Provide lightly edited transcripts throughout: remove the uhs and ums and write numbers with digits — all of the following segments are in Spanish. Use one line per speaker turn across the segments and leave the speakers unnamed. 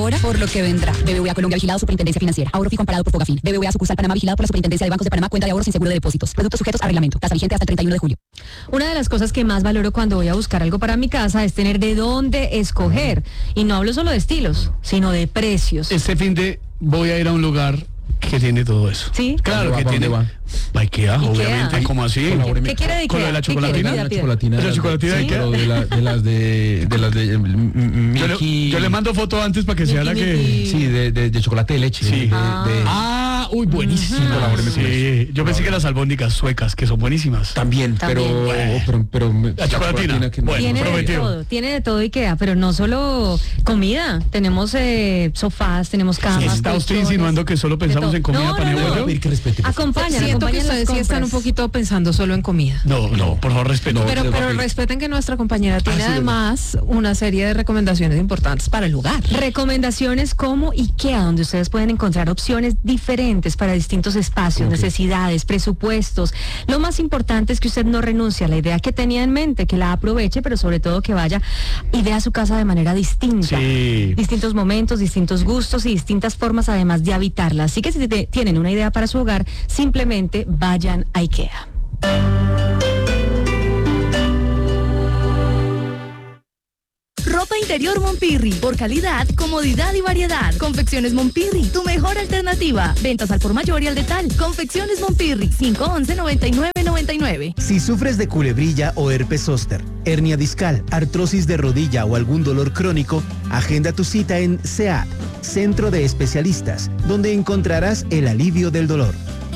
ahora por lo que vendrá. BBVA Colombia vigilado Superintendencia Financiera. Ahorro fijo amparado por Fogafín. BBVA sucursal Panamá vigilado por la Superintendencia de Bancos de Panamá. Cuenta de ahorros sin seguro de depósitos. Productos sujetos a reglamento. Tasa vigente hasta el 31 de julio.
Una de las cosas que más valoro cuando voy a buscar algo para mi casa es tener de dónde escoger. Y no hablo solo de estilos, sino de precios.
Este fin de voy a ir a un lugar que tiene todo eso.
¿Sí?
Claro que tiene. Va IKEA, obviamente, como así.
¿Qué quiere de IKEA?
¿Con lo de la chocolatina?
¿La
chocolatina?
¿La chocolatina de IKEA?
De las de Mickey.
Yo le mando foto antes para que sea la que...
Sí, de chocolate de leche.
Sí. Uy, buenísimo. Sí. Yo pensé que las albóndigas suecas, que son buenísimas.
También. Pero
la chocolatina,
que no.
Tiene de todo IKEA, pero no solo comida. Tenemos sofás, tenemos camas.
¿Está usted insinuando que solo pensamos en comida para mi abuelo?
Acompañan
que ustedes sí están un poquito pensando solo en comida.
No, por favor, respeto.
Pero respeten que nuestra compañera tiene además una serie de recomendaciones importantes para el lugar.
Recomendaciones como IKEA, donde ustedes pueden encontrar opciones diferentes para distintos espacios, necesidades, presupuestos. Lo más importante es que usted no renuncie a la idea que tenía en mente, que la aproveche, pero sobre todo que vaya y vea su casa de manera distinta.
Sí.
Distintos momentos, distintos gustos y distintas formas además de habitarla. Así que si tienen una idea para su hogar, simplemente vayan a IKEA.
Ropa interior Monpirri, por calidad, comodidad y variedad. Confecciones Monpirri, tu mejor alternativa. Ventas al por mayor y al detal. Confecciones Monpirri, 511-9999.
Si sufres de culebrilla o herpes zóster, hernia discal, artrosis de rodilla o algún dolor crónico, agenda tu cita en CEAD, Centro de Especialistas, donde encontrarás el alivio del dolor.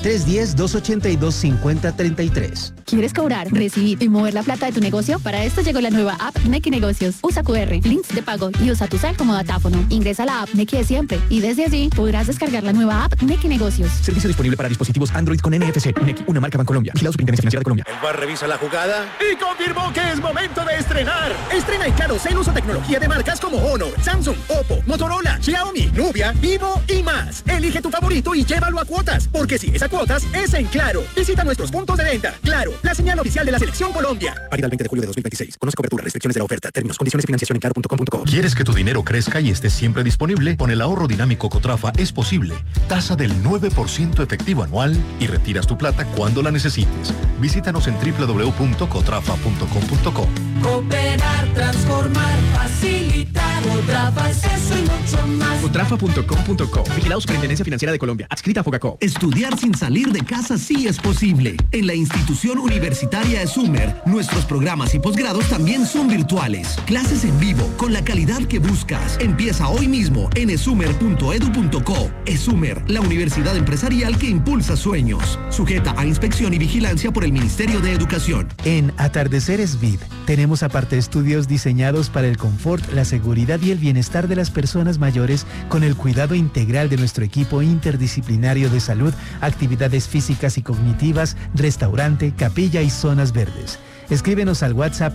310-282-5033.
¿Quieres cobrar, recibir y mover la plata de tu negocio? Para esto llegó la nueva app Nequi Negocios. Usa QR, links de pago y usa tu cel como datáfono. Ingresa a la app Nequi de siempre y desde allí podrás descargar la nueva app Nequi Negocios.
Servicio disponible para dispositivos Android con NFC. Nequi, una marca Bancolombia. Vigilado Superintendencia Financiera de Colombia.
El VAR revisa la jugada y confirmó que es momento de estrenar. Estrena en Claro Cel uso tecnología de marcas como Honor, Samsung, Oppo, Motorola, Xiaomi, Nubia, Vivo y más. Elige tu favorito y llévalo a cuotas, porque si es a cuotas, es en Claro. Visita nuestros puntos de venta. Claro, la señal oficial de la Selección Colombia.
Válida el 20 de julio de 2026. Conoce cobertura, restricciones de la oferta, términos, condiciones y financiación en claro.com.co.
¿Quieres que tu dinero crezca y esté siempre disponible? Con el ahorro dinámico Cotrafa es posible. Tasa del 9% efectivo anual y retiras tu plata cuando la necesites. Visítanos en www.cotrafa.com.co.
Cooperar, transformar, facilitar. Cotrafa es eso y mucho más.
Cotrafa.com.co. Vigilado Superintendencia Financiera de Colombia. Adscrita a Fogacop.
Estudiar sin salir de casa sí es posible. En la institución universitaria ESUMER, nuestros programas y posgrados también son virtuales. Clases en vivo, con la calidad que buscas. Empieza hoy mismo en esumer.edu.co. ESUMER, la universidad empresarial que impulsa sueños. Sujeta a inspección y vigilancia por el Ministerio de Educación.
En Atardeceres Vid tenemos aparte estudios diseñados para el confort, la seguridad y el bienestar de las personas mayores con el cuidado integral de nuestro equipo interdisciplinario de salud, actividades físicas y cognitivas, restaurante, capilla y zonas verdes. Escríbenos al WhatsApp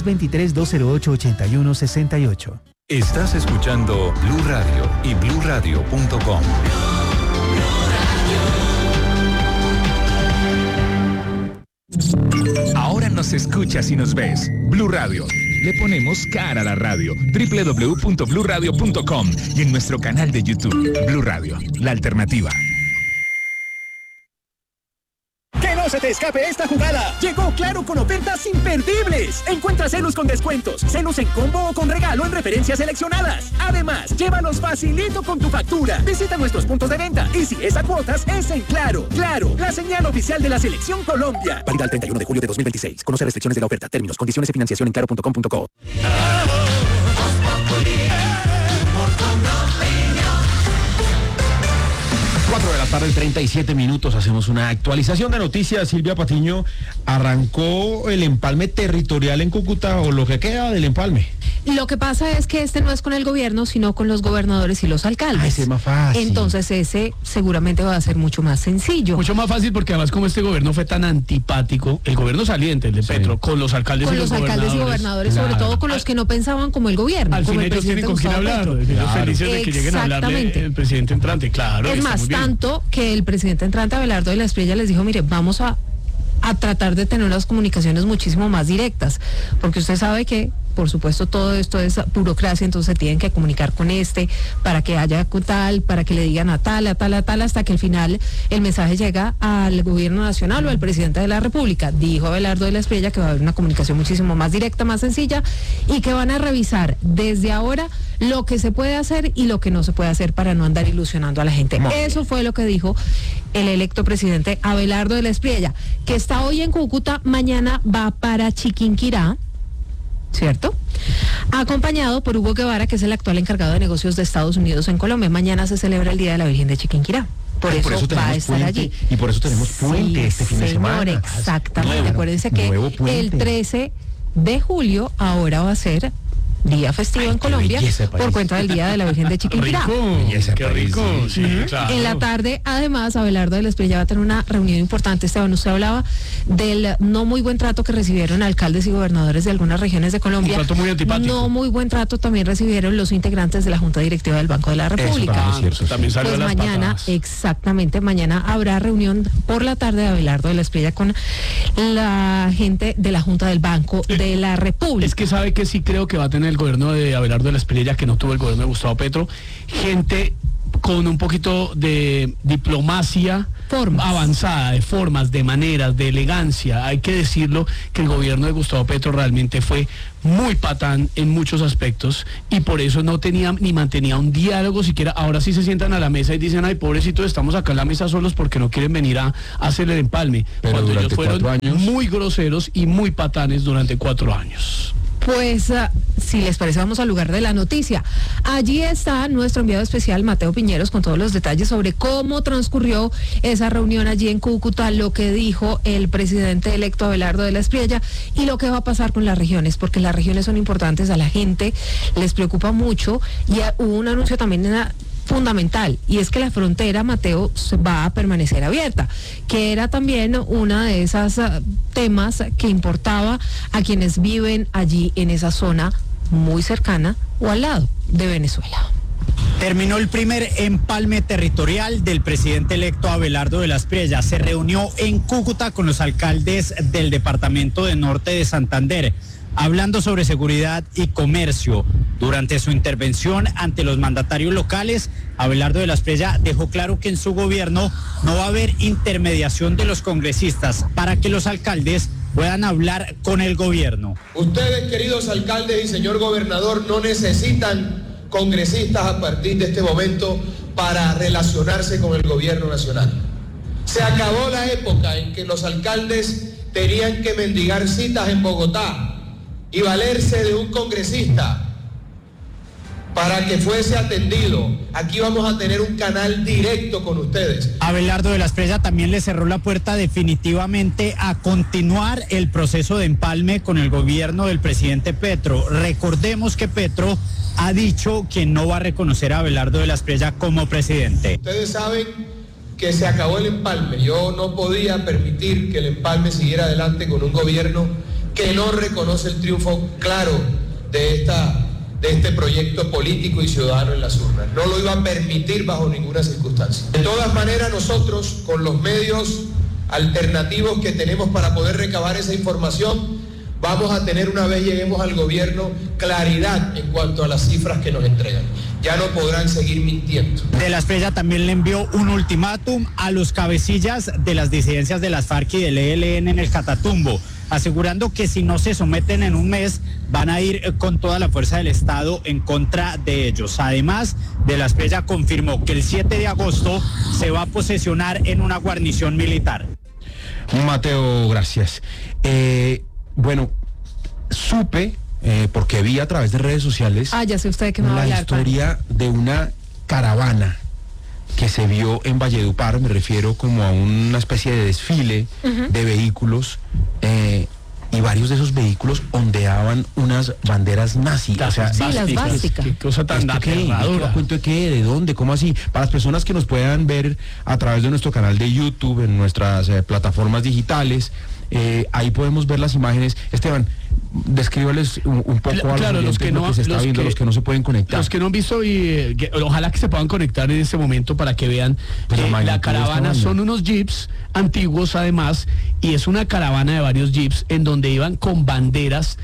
323-208-8168.
Estás escuchando Blue Radio y BlueRadio.com. Ahora nos escuchas y nos ves. Blue Radio. Le ponemos cara a la radio. www.bluradio.com y en nuestro canal de YouTube. Blue Radio, la alternativa.
¡Que no se te escape esta jugada! Llegó Claro con ofertas imperdibles. Encuentra celos con descuentos, celos en combo o con regalo en referencias seleccionadas. Además, llévalos facilito con tu factura. Visita nuestros puntos de venta y si es a cuotas, es en Claro. Claro, la señal oficial de la Selección Colombia.
Válida el 31 de julio de 2026. Conoce restricciones de la oferta, términos, condiciones y financiación en claro.com.co.
4 de la tarde, 37 minutos, hacemos una actualización de noticias. Silvia Patiño, ¿arrancó el empalme territorial en Cúcuta o lo que queda del empalme?
Lo que pasa es que este no es con el gobierno, sino con los gobernadores y los alcaldes.
Ese es más fácil.
Entonces ese seguramente va a ser mucho más sencillo.
Mucho más fácil porque además como este gobierno fue tan antipático, el gobierno saliente, el de Petro, con los alcaldes y los
gobernadores,
claro,
sobre todo con los que no pensaban como el gobierno.
Al
como
fin
el
ellos tienen con quién hablar, ellos felices de que lleguen a hablarle el presidente entrante, claro.
Es más, tanto que el presidente entrante Abelardo de la Espriella les dijo, mire, vamos a tratar de tener unas comunicaciones muchísimo más directas, porque usted sabe que por supuesto todo esto es burocracia, entonces se tienen que comunicar con para que haya tal, para que le digan a tal, hasta que al final el mensaje llega al gobierno nacional o al presidente de la República. Dijo Abelardo de la Espriella que va a haber una comunicación muchísimo más directa, más sencilla, y que van a revisar desde ahora lo que se puede hacer y lo que no se puede hacer para no andar ilusionando a la gente. Eso fue lo que dijo el electo presidente Abelardo de la Espriella, que está hoy en Cúcuta, mañana va para Chiquinquirá, ¿cierto? Acompañado por Hugo Guevara, que es el actual encargado de negocios de Estados Unidos en Colombia. Mañana se celebra el Día de la Virgen de Chiquinquirá. Por eso va a estar allí.
Y por eso tenemos puente este fin de semana.
Exactamente. Acuérdense que el 13 de julio ahora va a ser día festivo en Colombia por cuenta del Día de la Virgen de Chiquinquirá.
Qué rico. Sí, claro.
En la tarde, además, Abelardo de la Espriella va a tener una reunión importante. Esteban, usted hablaba del no muy buen trato que recibieron alcaldes y gobernadores de algunas regiones de Colombia.
Un trato muy antipático.
No muy buen trato también recibieron los integrantes de la Junta Directiva del Banco de la República.
También salió
pues
las
mañana,
patadas.
Exactamente, mañana habrá reunión por la tarde de Abelardo de la Espriella con la gente de la Junta del Banco de la República.
Es que sabe que sí creo que va a tener el gobierno de Abelardo de la Espriella, que no tuvo el gobierno de Gustavo Petro, gente con un poquito de diplomacia avanzada, de formas, de maneras, de elegancia. Hay que decirlo que el gobierno de Gustavo Petro realmente fue muy patán en muchos aspectos y por eso no tenía ni mantenía un diálogo siquiera. Ahora sí se sientan a la mesa y dicen, ay, pobrecitos, estamos acá en la mesa solos porque no quieren venir a hacer el empalme.
Pero
cuando ellos
durante
fueron
4 años
muy groseros y muy patanes durante 4 años.
Pues, si les parece, vamos al lugar de la noticia. Allí está nuestro enviado especial, Mateo Piñeros, con todos los detalles sobre cómo transcurrió esa reunión allí en Cúcuta, lo que dijo el presidente electo Abelardo de la Espriella y lo que va a pasar con las regiones, porque las regiones son importantes, a la gente les preocupa mucho y hubo un anuncio también fundamental, y es que la frontera, Mateo, va a permanecer abierta, que era también una de esas temas que importaba a quienes viven allí en esa zona muy cercana o al lado de Venezuela.
Terminó el primer empalme territorial del presidente electo Abelardo de la Espriella. Se reunió en Cúcuta con los alcaldes del departamento de Norte de Santander, hablando sobre seguridad y comercio. Durante su intervención ante los mandatarios locales, Abelardo de la Espriella dejó claro que en su gobierno no va a haber intermediación de los congresistas para que los alcaldes puedan hablar con el gobierno.
Ustedes, queridos alcaldes y señor gobernador, no necesitan congresistas a partir de este momento para relacionarse con el gobierno nacional. Se acabó la época en que los alcaldes tenían que mendigar citas en Bogotá y valerse de un congresista para que fuese atendido. Aquí vamos a tener un canal directo con ustedes.
Abelardo de la Espriella también le cerró la puerta definitivamente a continuar el proceso de empalme con el gobierno del presidente Petro. Recordemos que Petro ha dicho que no va a reconocer a Abelardo de la Espriella como presidente.
Ustedes saben que se acabó el empalme. Yo no podía permitir que el empalme siguiera adelante con un gobierno que no reconoce el triunfo claro de este proyecto político y ciudadano en las urnas. No lo iba a permitir bajo ninguna circunstancia. De todas maneras, nosotros, con los medios alternativos que tenemos para poder recabar esa información, vamos a tener, una vez lleguemos al gobierno, claridad en cuanto a las cifras que nos entregan. Ya no podrán seguir mintiendo.
De la Espriella también le envió un ultimátum a los cabecillas de las disidencias de las FARC y del ELN en el Catatumbo, asegurando que si no se someten en un mes, van a ir con toda la fuerza del Estado en contra de ellos. Además, de la Espriella confirmó que el 7 de agosto se va a posesionar en una guarnición militar.
Mateo, gracias. Bueno, supe, porque vi a través de redes sociales,
ya sé usted que me va a hablar,
la historia de una caravana que se vio en Valledupar. Me refiero como a una especie de desfile de vehículos, y varios de esos vehículos ondeaban unas banderas nazis. O sea,
sí, las básicas.
Qué cosa tan aterradora.
¿Cuento de qué? ¿De dónde? ¿Cómo así? Para las personas que nos puedan ver a través de nuestro canal de YouTube, en nuestras plataformas digitales, ahí podemos ver las imágenes. Esteban, descríbales un poco a
claro,
los que no se está viendo, los que no se pueden conectar.
Los que no han visto y ojalá que se puedan conectar en este momento para que vean la caravana. Son unos jeeps antiguos además, y es una caravana de varios jeeps en donde iban con banderas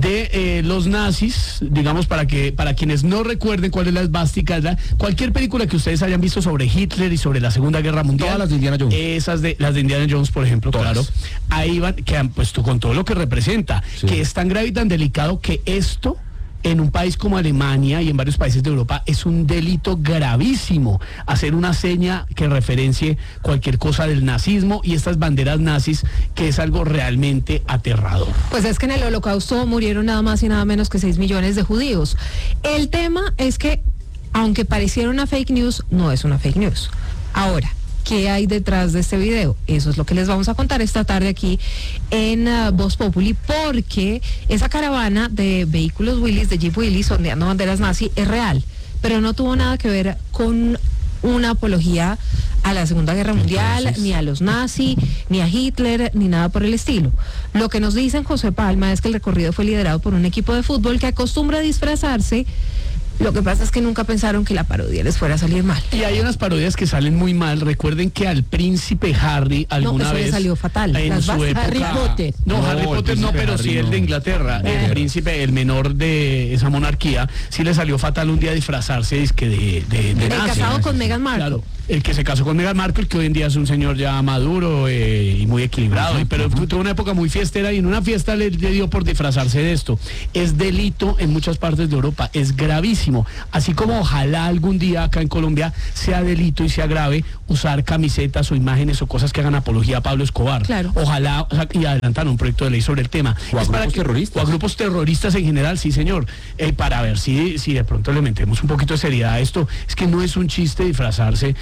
de los nazis, digamos, para quienes no recuerden cuál es la esvástica, cualquier película que ustedes hayan visto sobre Hitler y sobre la Segunda Guerra Mundial.
Todas las de Indiana Jones.
Las de Indiana Jones, por ejemplo,
todas.
Claro. Ahí van, que han puesto con todo lo que representa, que es tan grave y tan delicado que esto en un país como Alemania y en varios países de Europa es un delito gravísimo hacer una seña que referencie cualquier cosa del nazismo y estas banderas nazis, que es algo realmente aterrador.
Pues es que en el Holocausto murieron nada más y nada menos que 6 millones de judíos. El tema es que, aunque pareciera una fake news, no es una fake news. Ahora, ¿qué hay detrás de este video? Eso es lo que les vamos a contar esta tarde aquí en Voz Populi, porque esa caravana de vehículos Willys, de Jeep Willys, ondeando banderas nazi, es real, pero no tuvo nada que ver con una apología a la Segunda Guerra Mundial, ni a los nazis, ni a Hitler, ni nada por el estilo. Lo que nos dicen José Palma es que el recorrido fue liderado por un equipo de fútbol que acostumbra a disfrazarse. Lo que pasa es que nunca pensaron que la parodia les fuera a salir mal.
Y hay unas parodias que salen muy mal. Recuerden que al príncipe Harry alguna vez
le salió fatal.
En su época,
Harry Potter.
No, Harry Potter no, pero sí el de Inglaterra. El príncipe, el menor de esa monarquía, sí le salió fatal un día disfrazarse de nazi.
Casado con Meghan Markle.
Claro, el que se casó con Meghan Markle, que hoy en día es un señor ya maduro y muy equilibrado, pero tuvo una época muy fiestera y en una fiesta le dio por disfrazarse de esto. Es delito en muchas partes de Europa, es gravísimo. Así como ojalá algún día acá en Colombia sea delito y sea grave usar camisetas o imágenes o cosas que hagan apología a Pablo Escobar.
Claro.
Ojalá, y adelantar un proyecto de ley sobre el tema.
O a grupos terroristas.
O a grupos terroristas en general, sí señor. Para ver si de pronto le metemos un poquito de seriedad a esto. Es que no es un chiste disfrazarse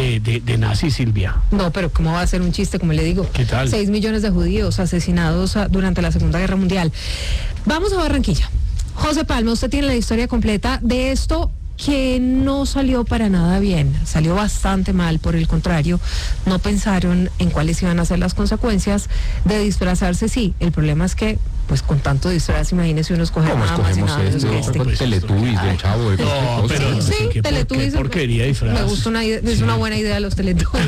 de nazi, Silvia.
No, pero ¿cómo va a ser un chiste? Como le digo,
¿qué tal?
6 millones de judíos asesinados durante la Segunda Guerra Mundial. Vamos a Barranquilla. José Palma, usted tiene la historia completa de esto, que no salió para nada bien, salió bastante mal. Por el contrario, no pensaron en cuáles iban a ser las consecuencias de disfrazarse. Sí, el problema es que, pues con tanto disfraz, imagínese uno escoger nada más y nada menos que este.
Teletubbies del Chavo.
No, pero
sí, Teletubbies.
Qué porquería disfraz.
Me gusta es una buena idea los Teletubbies.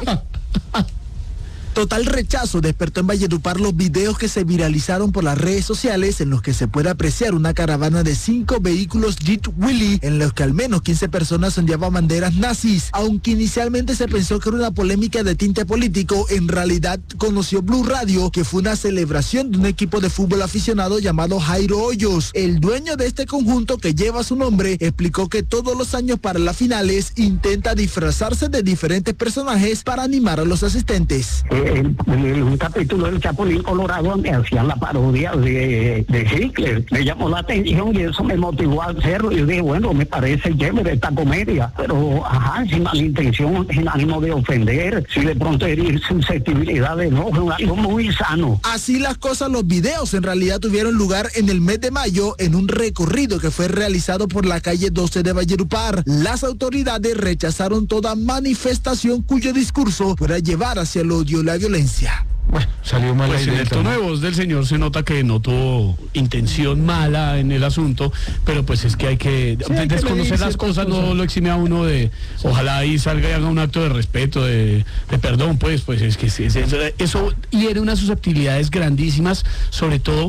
Total rechazo despertó en Valledupar los videos que se viralizaron por las redes sociales en los que se puede apreciar una caravana de 5 vehículos Jeep Willys en los que al menos 15 personas ondeaban banderas nazis. Aunque inicialmente se pensó que era una polémica de tinte político, en realidad conoció Blue Radio que fue una celebración de un equipo de fútbol aficionado llamado Jairo Hoyos. El dueño de este conjunto, que lleva su nombre, explicó que todos los años para las finales intenta disfrazarse de diferentes personajes para animar a los asistentes.
Un capítulo del Chapulín Colorado donde hacían la parodia de Hitler. Me llamó la atención y eso me motivó a hacerlo. Yo dije, bueno, me parece chévere esta comedia, pero sin mala intención, sin ánimo de ofender, si de pronto herir susceptibilidades, no, fue algo muy sano.
Así las cosas, los videos en realidad tuvieron lugar en el mes de mayo en un recorrido que fue realizado por la calle 12 de Valledupar. Las autoridades rechazaron toda manifestación cuyo discurso fuera llevar hacia el odio y la violencia.
Bueno, salió mal.
Pues en el tono de voz del señor se nota que no tuvo intención mala en el asunto, pero pues es que hay que desconocer las cosas, no lo exime a uno de, ojalá ahí salga y haga un acto de respeto, de perdón, pues es que eso hiere unas susceptibilidades grandísimas, sobre todo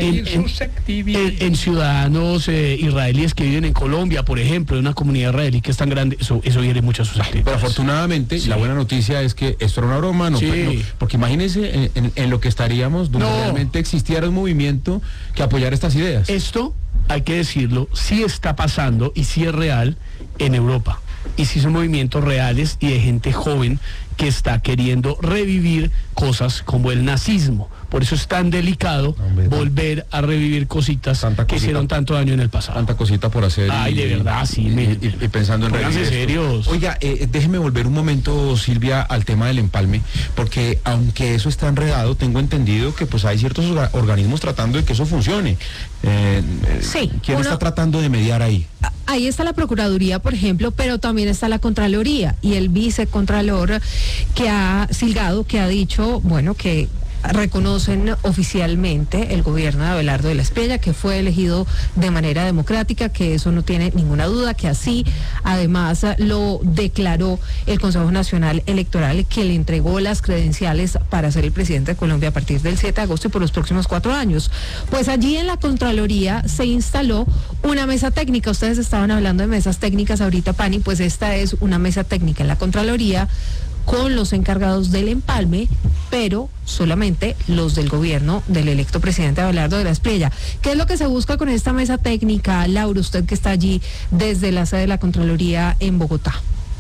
en ciudadanos israelíes que viven en Colombia, por ejemplo, en una comunidad israelí que es tan grande, eso hiere muchas susceptibilidades.
Pero afortunadamente, la buena noticia es que esto era una broma, porque imagínense en lo que estaríamos donde realmente existiera un movimiento que apoyara estas ideas.
Esto, hay que decirlo, sí está pasando y sí es real en Europa. Y sí son movimientos reales y de gente joven que está queriendo revivir cosas como el nazismo. Por eso es tan delicado volver a revivir cositas que hicieron tanto daño en el pasado.
Tanta cosita por hacer.
Ay, de verdad, sí.
Y pensando en revivir.
Serios.
Oiga, déjeme volver un momento, Silvia, al tema del empalme, porque aunque eso está enredado, tengo entendido que pues hay ciertos organismos tratando de que eso funcione.
Sí.
¿Quién está tratando de mediar ahí?
Ahí está la Procuraduría, por ejemplo, pero también está la Contraloría y el vicecontralor que ha Silgado, que ha dicho, bueno, que reconocen oficialmente el gobierno de Abelardo de la Espriella, que fue elegido de manera democrática, que eso no tiene ninguna duda, que así además lo declaró el Consejo Nacional Electoral, que le entregó las credenciales para ser el presidente de Colombia a partir del 7 de agosto y por los próximos 4 años. Pues allí en la Contraloría se instaló una mesa técnica. Ustedes estaban hablando de mesas técnicas ahorita, Pani, pues esta es una mesa técnica en la Contraloría con los encargados del empalme, pero solamente los del gobierno del electo presidente Abelardo de la Espriella. ¿Qué es lo que se busca con esta mesa técnica, Laura, usted que está allí desde la sede de la Contraloría en Bogotá?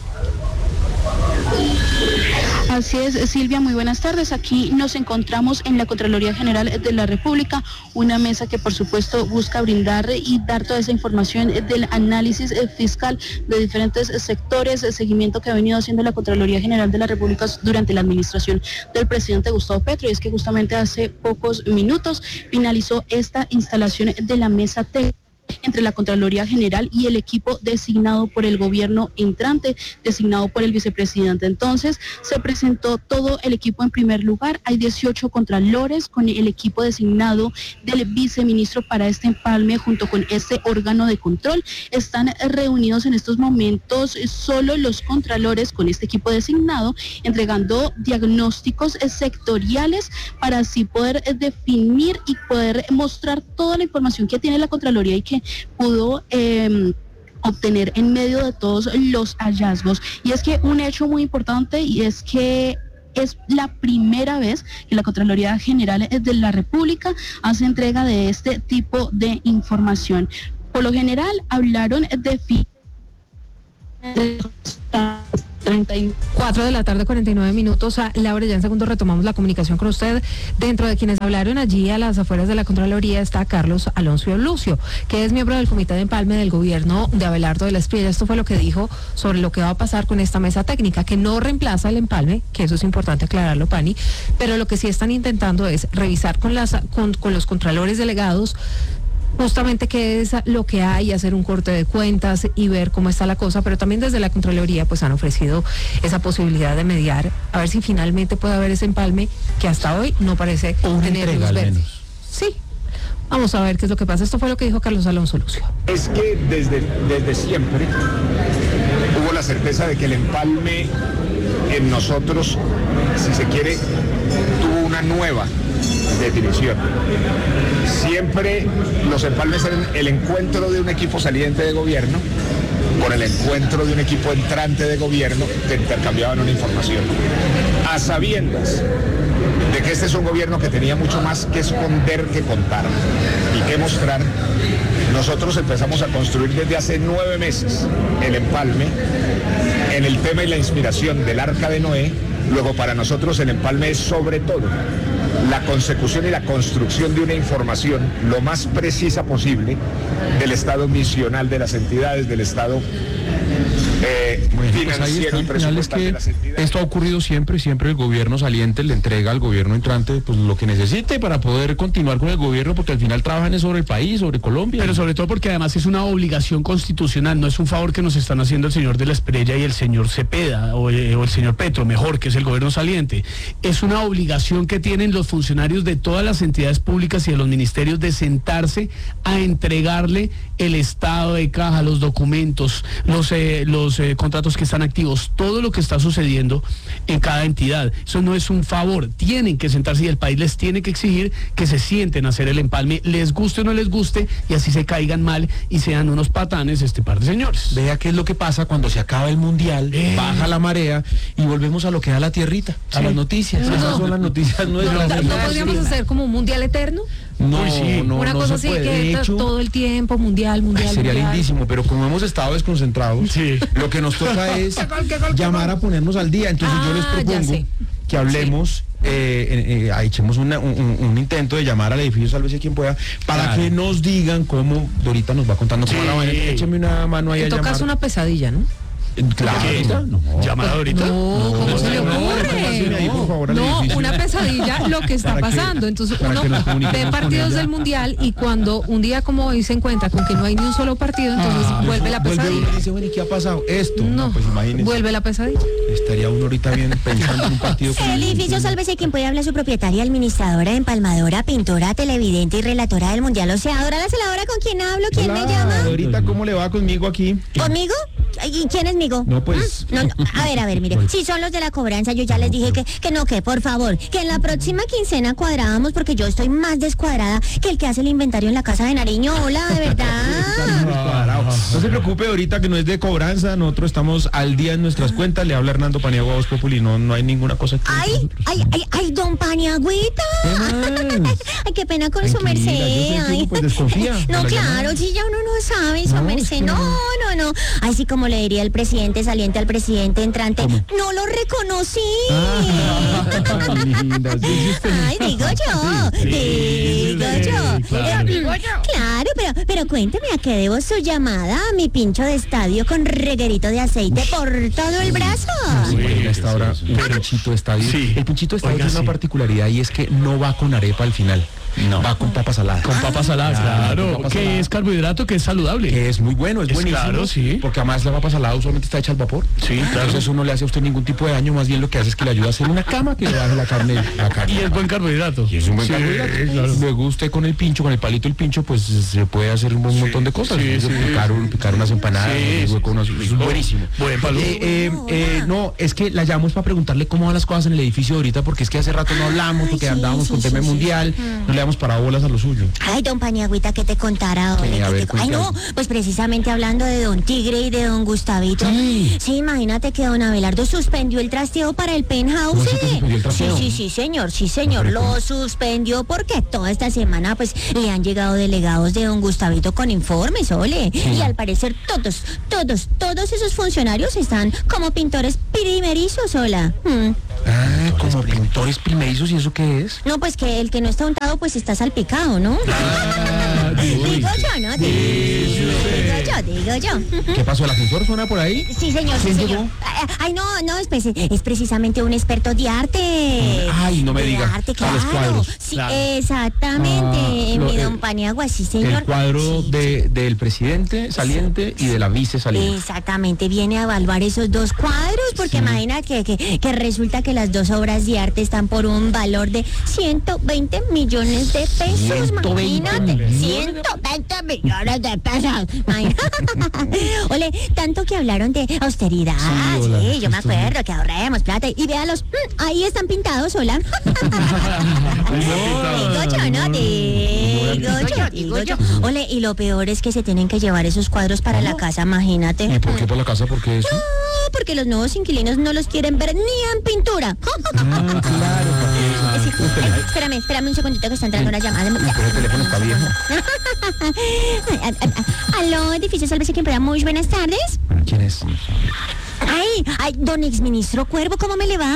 Así es, Silvia, muy buenas tardes. Aquí nos encontramos en la Contraloría General de la República, una mesa que por supuesto busca brindar y dar toda esa información del análisis fiscal de diferentes sectores, el seguimiento que ha venido haciendo la Contraloría General de la República durante la administración del presidente Gustavo Petro. Y es que justamente hace pocos minutos finalizó esta instalación de la mesa técnica entre la Contraloría General y el equipo designado por el gobierno entrante, designado por el vicepresidente. Entonces, se presentó todo el equipo en primer lugar. Hay 18 contralores con el equipo designado del viceministro para este empalme junto con este órgano de control. Están reunidos en estos momentos solo los contralores con este equipo designado, entregando diagnósticos sectoriales para así poder definir y poder mostrar toda la información que tiene la Contraloría y que pudo obtener en medio de todos los hallazgos. Y es que un hecho muy importante, y es que es la primera vez que la Contraloría General de la República hace entrega de este tipo de información. Por lo general hablaron de
4 de la tarde, 49 minutos. Laura, ya en segundo retomamos la comunicación con usted. Dentro de quienes hablaron allí a las afueras de la Contraloría está Carlos Alonso Lucio, que es miembro del Comité de Empalme del gobierno de Abelardo de la Espriella. Esto fue lo que dijo sobre lo que va a pasar con esta mesa técnica, que no reemplaza el empalme, que eso es importante aclararlo, Pani, pero lo que sí están intentando es revisar con los contralores delegados justamente qué es lo que hay, hacer un corte de cuentas y ver cómo está la cosa, pero también desde la Contraloría pues han ofrecido esa posibilidad de mediar, a ver si finalmente puede haber ese empalme que hasta hoy no parece tener luz verde. Sí, vamos a ver qué es lo que pasa. Esto fue lo que dijo Carlos Alonso Lucio.
Es que desde siempre hubo la certeza de que el empalme en nosotros, si se quiere, tuvo una nueva definición. Siempre los empalmes eran el encuentro de un equipo saliente de gobierno con el encuentro de un equipo entrante de gobierno que intercambiaban una información. A sabiendas de que este es un gobierno que tenía mucho más que esconder que contar y que mostrar, nosotros empezamos a construir desde hace 9 meses el empalme en el tema y la inspiración del Arca de Noé. Luego, para nosotros el empalme es sobre todo la consecución y la construcción de una información lo más precisa posible del estado misional de las entidades, del estado financiero y presupuestal de las entidades.
Esto ha ocurrido siempre el gobierno saliente le entrega al gobierno entrante pues lo que necesite para poder continuar con el gobierno, porque al final trabajan sobre el país, sobre Colombia.
Pero sobre todo porque además es una obligación constitucional, no es un favor que nos están haciendo el señor de la Espriella y el señor Cepeda o el señor Petro, mejor, que es el gobierno saliente. Es una obligación que tienen los funcionarios de todas las entidades públicas y de los ministerios de sentarse a entregarle el estado de caja, los documentos, los contratos que están activos, todo lo que está sucediendo en cada entidad. Eso no es un favor, tienen que sentarse y el país les tiene que exigir que se sienten a hacer el empalme, les guste o no les guste, y así se caigan mal y sean unos patanes este par de señores.
Vea qué es lo que pasa cuando se acaba el mundial, baja la marea y volvemos a lo que da la tierrita, a las noticias. Esas son las noticias nuestras.
¿No podríamos hacer como un mundial eterno?
No, sí.
Una cosa así que todo el tiempo, mundial.
Sería lindísimo, pero como hemos estado desconcentrados, lo que nos toca es llamar a ponernos al día. Entonces yo les propongo que hablemos, echemos un intento de llamar al edificio Sálvese quien pueda, para que nos digan cómo Dorita nos va contando cómo la van. Écheme una mano ahí a llamar.
Tocas una pesadilla, ¿no?
¿Qué? ¿Llamada ahorita?
No, ¿cómo se le ocurre? No, una pesadilla lo que está pasando. Entonces uno ve partidos del Mundial y cuando un día como hoy se encuentra con que no hay ni un solo partido, entonces vuelve la pesadilla.
Dice, bueno, ¿y qué ha pasado? Esto.
No,
pues imagínese.
Vuelve la pesadilla.
Estaría uno ahorita bien pensando en un partido.
El edificio Sálvese quien puede hablar, su propietaria, administradora, empalmadora, pintora, televidente y relatora del Mundial. O sea, ahora la celadora, ¿con quién hablo? ¿Quién me llama?
Ahorita, ¿cómo le va conmigo aquí?
¿Conmigo? ¿Y quién es migo?
No, pues...
No, a ver, mire, si son los de la cobranza, yo ya les dije que no, que por favor, que en la próxima quincena cuadrábamos, porque yo estoy más descuadrada que el que hace el inventario en la casa de Nariño. Hola, de verdad.
No se preocupe ahorita que no es de cobranza, nosotros estamos al día en nuestras cuentas, le habla Hernando Paniagua, Voz Populi, no hay ninguna cosa que...
Ay, don Paniagüita. Ay, qué pena con su merced.
Ay, pues desconfía.
No, claro, si ya uno no sabe, su merced. No. Ay, sí, como le diría el presidente saliente al presidente entrante, ¿cómo? No lo reconocí. Ay, digo yo. Claro, pero cuénteme, ¿a qué debo su llamada? A mi pincho de estadio con reguerito de aceite por todo el brazo.
Sí, hasta ahora un pinchito de estadio. Sí. El pinchito de estadio tiene una particularidad y es que no va con arepa al final. No. Va con papas saladas.
Con papas saladas, claro. Que es carbohidrato, que es saludable.
Que es muy bueno, es buenísimo.
Claro, sí.
Porque además la papa salada usualmente está hecha al vapor.
Sí, claro.
Entonces eso no le hace a usted ningún tipo de daño, más bien lo que hace es que le ayuda a hacer una cama que le baje la carne.
Y es buen carbohidrato.
Y es un buen carbohidrato. Claro. Luego usted con el pincho, con el palito del pincho, pues se puede hacer un montón de cosas. Picar unas empanadas, es buenísimo.
Buen palo.
No, es que la llamamos para preguntarle cómo van las cosas en el edificio ahorita, porque es que hace rato no hablamos, porque andábamos con tema mundial, no le damos para bolas a lo suyo.
Ay, don Paniagüita, que te contara hoy. Ay, no, pues precisamente hablando de don Tigre y de don Gustavito. Sí, imagínate que don Abelardo suspendió el trasteo para el penthouse. Sí, señor, lo suspendió porque toda esta semana pues le han llegado delegados de don Gustavito con informes, ole. Y al parecer todos esos funcionarios están como pintores primerizos, hola.
Como pintores primerizos, ¿y eso qué es?
No, pues que el que no está untado pues está salpicado, ¿no? Digo yo.
¿Qué pasó? ¿El ascensor suena por ahí?
Sí, señor. Ay, no, es precisamente un experto de arte.
Ay, no me diga.
Arte, claro. Los cuadros. Sí, claro. Exactamente. Mi don Paniagua, sí, señor.
El cuadro del presidente saliente y de la vice saliente.
Exactamente, viene a evaluar esos dos cuadros, porque imagina que resulta que las dos obras de arte están por un valor de 120 millones de pesos. Imagínate, 120 millones de pesos. Ole, tanto que hablaron de austeridad. Sí, yo me acuerdo que ahorremos plata. Y véalos, ahí están pintados, hola. Digo yo. Ole, y lo peor es que se tienen que llevar esos cuadros para la casa, imagínate.
¿Y por qué para la casa? ¿Por qué eso?
No, porque los nuevos inquilinos no los quieren ver ni en pintura.
Claro.
Espérame un segundito que está entrando una llamada.
Pero el teléfono está viejo.
Aló, edificio Sálvese quien pueda. Muy buenas tardes.
Bueno, ¿quién es?
Ay, don exministro Cuervo, ¿cómo me le va?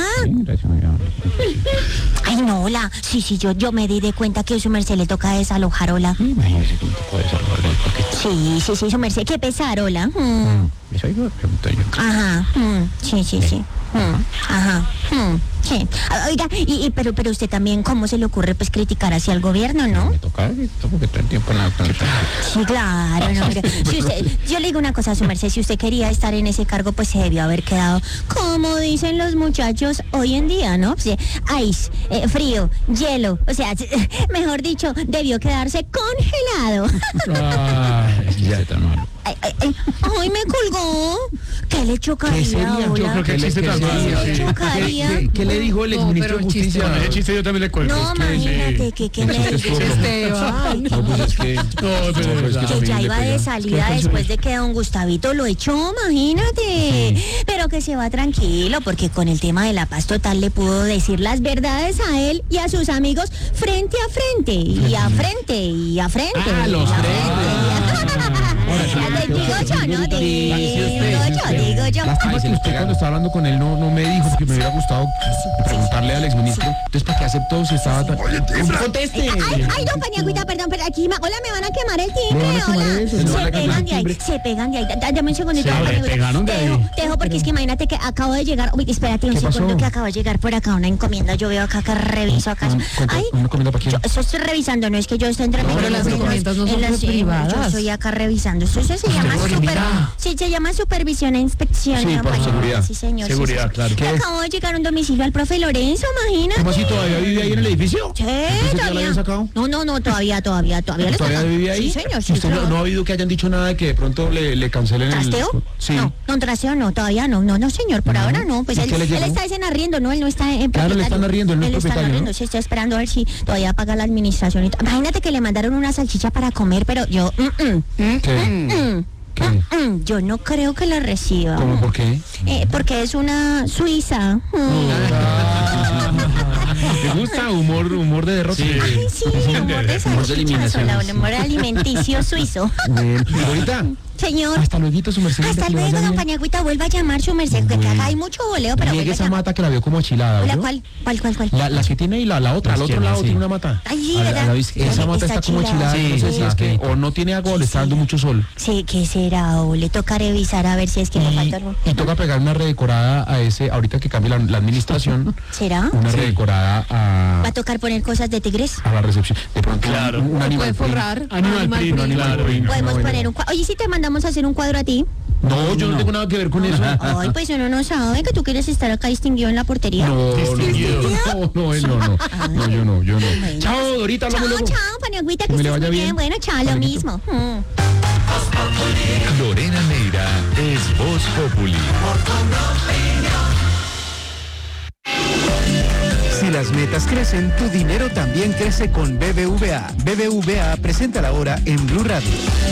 Ay, no, hola. Sí, yo me di de cuenta que a su merced le toca desalojar, hola.
Imagínese que te puede desalojar del paquete.
Sí, su merced, ¿qué pesar, hola?
Eso iba a preguntar yo.
Ajá, sí. Ajá. Sí. Oiga, pero usted también, ¿cómo se le ocurre pues criticar hacia el gobierno, no?
Me toca, porque todo el tiempo en la
Sí, claro, no, mire, yo le digo una cosa a su merced, si usted quería estar en ese cargo, pues se debió haber quedado, como dicen los muchachos hoy en día, ¿no? Pues, ice, frío, hielo, o sea, mejor dicho, debió quedarse congelado.
Ya está malo.
Ay, me colgó. ¿Qué le chocaría?
¿Qué sería?
Yo creo que el chiste también.
¿Qué le dijo el exministro de Justicia?
Con ese chiste yo también le cuelgo.
No, imagínate que me
No, pues es que...
que ya iba de salida después de que don Gustavito lo echó, imagínate. Pero que se va tranquilo, porque con el tema de la paz total le pudo decir las verdades a él y a sus amigos frente a frente, y a frente, y a frente.
Los
Digo yo.
Lástima que usted cuando estaba hablando con él no me dijo, porque me hubiera gustado preguntarle al exministro. Entonces, ¿para qué aceptó si estaba tan...
¡Conteste! Ay, don Paniagüita, perdón, pero aquí, hola, me van a quemar el timbre, hola. Se pegan de ahí. Dame un segundito.
Te dejo
porque es que imagínate que acabo de llegar. Uy, espérate un segundo, que acabo de llegar por acá una encomienda. Yo veo acá que reviso acá.
Ay, ¿una encomienda para quién?
Eso estoy revisando, no es que yo esté entre
pero las encomiendas no son privadas.
Yo estoy acá revisando. Eso se llama supervisión e inspección.
Sí, por seguridad.
Sí, señor.
Seguridad, claro.
Acabo de llegar a un domicilio al profe Lorenzo, imagínate.
¿Cómo así todavía vive ahí en el edificio?
Sí,
¿Ya lo habían sacado?
No, todavía.
¿Todavía vive ahí?
Sí, señor.
¿Usted no ha oído que hayan dicho nada de que de pronto le cancelen
¿Trasteo?
Sí.
No, trasteo no, todavía no, señor, por ahora no. Pues él está en arriendo, ¿no? Él no está en propietario.
Claro, le están arriendo, él no es propietario, ¿no?
Se está esperando a ver si todavía paga la administración y todo. Imagínate que le mandaron una salchicha para comer, pero yo... yo no creo que la reciba.
¿Cómo? ¿Por qué?
Porque es una suiza.
¿Te gusta? Humor de derrota.
Sí. Ay, sí, humor de salchicha, humor alimenticio suizo.
Ahorita.
Señor.
Hasta luego, su merced.
Hasta luego, don Paniagüita, vuelva a llamar su merced, que acá hay mucho boleo, pero
llegue esa mata que la veo como achilada, ¿no?
¿Cuál?
La que tiene y la otra, al otro lado tiene una mata.
Ay, ¿verdad?
Esa mata está como achilada, no sé si es que o no tiene agua o le está dando mucho sol.
Sí, ¿qué será? O le toca revisar a ver si es que le falta algo.
Y toca pegar una redecorada a ese, ahorita que cambie la administración.
¿Será?
Una redecorada a...
¿Va a tocar poner cosas de tigres?
A la recepción. De pronto,
claro.
Un animal.
Puede forrar.
Animal print.
Podemos poner un cuadro. Oye, si te mandamos a hacer un cuadro a ti.
No, yo no tengo nada que ver con eso.
Ay, pues uno no sabe que tú quieres estar acá distinguido en la portería.
No, yo no. Chao, Dorita, hablamos luego.
Chao, Paniagüita, que estés muy bien. Bueno, chao, lo mismo.
Lorena Neira es Voz Populi.
Si las metas crecen, tu dinero también crece con BBVA. BBVA presenta la hora en Blue Radio.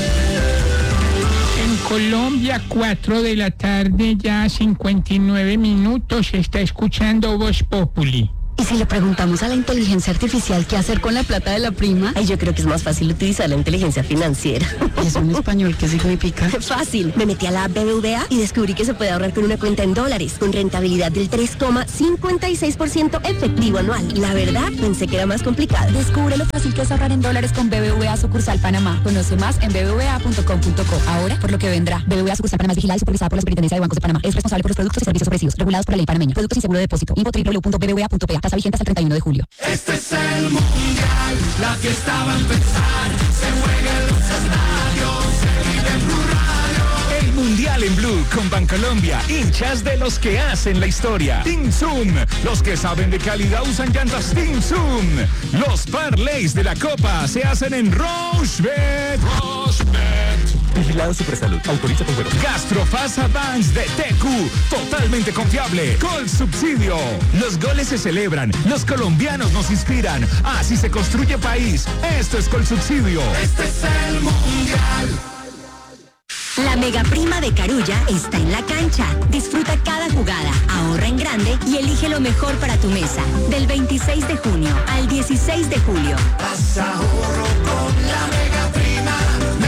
En Colombia, 4 de la tarde, ya 59 minutos, se está escuchando Voz Populi.
¿Y si le preguntamos a la inteligencia artificial qué hacer con la plata de la prima?
Ay, yo creo que es más fácil utilizar la inteligencia financiera.
¿Y eso en español qué significa?
Fácil. Me metí a la app BBVA y descubrí que se puede ahorrar con una cuenta en dólares, con rentabilidad del 3,56% efectivo anual. La verdad, pensé que era más complicado.
Descubre lo fácil que es ahorrar en dólares con BBVA Sucursal Panamá. Conoce más en bbva.com.co. Ahora, por lo que vendrá. BBVA Sucursal Panamá es vigilada y supervisada por la Superintendencia de Bancos de Panamá. Es responsable por los productos y servicios ofrecidos, regulados por la ley panameña. Productos sin seguro de depósito. Info www.bbva.pa. Tasa vigente hasta el 31 de julio.
Este es el mundial, la fiesta va a empezar. Se juega en los estadios, se vive en Blue Radio.
El Mundial en Blue con Bancolombia, hinchas de los que hacen la historia. Team Zoom, los que saben de calidad usan llantas Team Zoom. Los parlays de la Copa se hacen en Rochebet. Vigilado Supersalud, autoriza con juegos. Gastrofast Advance de TQ, totalmente confiable. Gol Subsidio. Los goles se celebran, los colombianos nos inspiran. Así se construye país. Esto es Gol Subsidio.
Este es el mundial.
La mega prima de Carulla está en la cancha. Disfruta cada jugada, ahorra en grande y elige lo mejor para tu mesa. Del 26 de junio al 16 de julio.
Haz ahorro con la mega prima.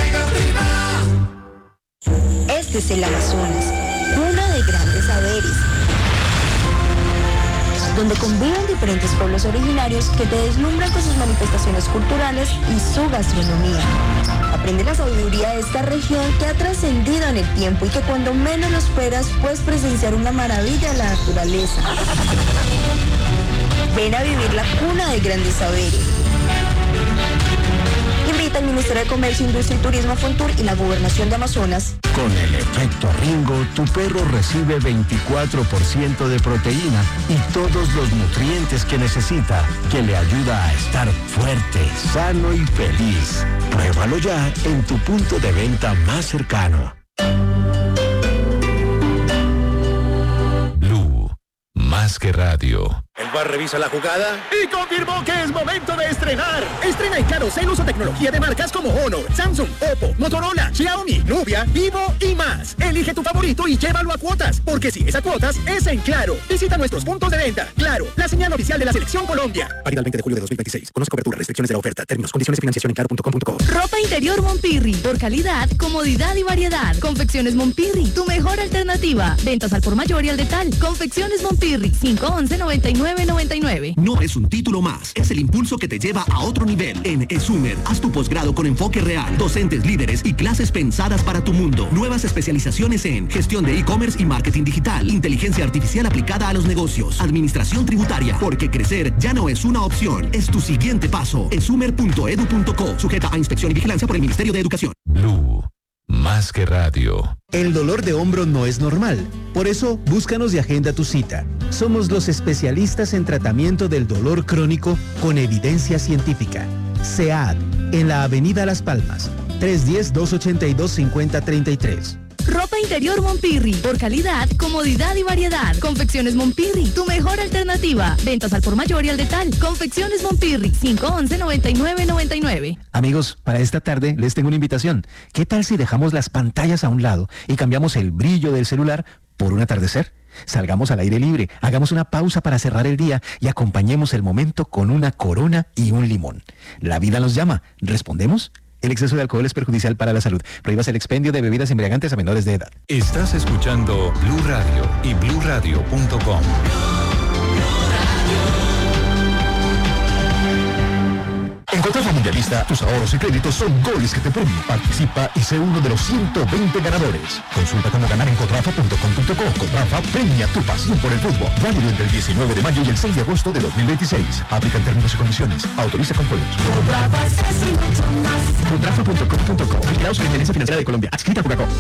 Este es el Amazonas, cuna de grandes saberes, donde conviven diferentes pueblos originarios que te deslumbran con sus manifestaciones culturales y su gastronomía. Aprende la sabiduría de esta región que ha trascendido en el tiempo y que cuando menos lo esperas puedes presenciar una maravilla de la naturaleza. Ven a vivir la cuna de grandes saberes. Invita al Ministerio de Comercio, Industria y Turismo, Fontur y la Gobernación de Amazonas.
Con el efecto Ringo, tu perro recibe 24% de proteína y todos los nutrientes que necesita, que le ayuda a estar fuerte, sano y feliz. Pruébalo ya en tu punto de venta más cercano.
Blue, más que radio.
El VAR revisa la jugada y confirmó que es momento de estrenar. Estrena en Claro Cel uso tecnología de marcas como Honor, Samsung, Oppo, Motorola, Xiaomi, Nubia, Vivo y más. Elige tu favorito y llévalo a cuotas, porque si es a cuotas, es en Claro. Visita nuestros puntos de venta. Claro, la señal oficial de la Selección Colombia.
Válida el 20 de julio de 2026. Conoce cobertura, restricciones de la oferta, términos, condiciones y financiación en claro.com.co.
Ropa interior Monpirri, por calidad, comodidad y variedad. Confecciones Monpirri, tu mejor alternativa. Ventas al por mayor y al detal. Confecciones Monpirri, 511-99 9999.
No es un título más, es el impulso que te lleva a otro nivel. En ESUMER, haz tu posgrado con enfoque real, docentes líderes y clases pensadas para tu mundo. Nuevas especializaciones en gestión de e-commerce y marketing digital, inteligencia artificial aplicada a los negocios, administración tributaria, porque crecer ya no es una opción, es tu siguiente paso. esumer.edu.co, sujeta a inspección y vigilancia por el Ministerio de Educación.
Blue, más que radio.
El dolor de hombro no es normal. Por eso, búscanos y agenda tu cita. Somos los especialistas en tratamiento del dolor crónico con evidencia científica. SEAD, en la Avenida Las Palmas, 310-282-5033.
Ropa interior Monpirri, por calidad, comodidad y variedad. Confecciones Monpirri, tu mejor alternativa. Ventas al por mayor y al detal. Confecciones Monpirri, 511-9999.
Amigos, para esta tarde les tengo una invitación. ¿Qué tal si dejamos las pantallas a un lado y cambiamos el brillo del celular por un atardecer? Salgamos al aire libre, hagamos una pausa para cerrar el día y acompañemos el momento con una corona y un limón. La vida nos llama. ¿Respondemos? El exceso de alcohol es perjudicial para la salud. Prohíbas el expendio de bebidas embriagantes a menores de edad.
Estás escuchando Blue Radio y BlueRadio.com.
En Contrafa Mundialista, tus ahorros y créditos son goles que te premian. Participa y sé uno de los 120 ganadores. Consulta cómo ganar en Contrafa.com.co. Contrafa premia tu pasión por el fútbol. Válido entre el 19 de mayo y el 6 de agosto de 2026. Aplican términos y condiciones. Autoriza con juegos. Contrafa.com.co. Vigilados por la Intendencia Financiera de Colombia. Adscrita a Coca-Cola.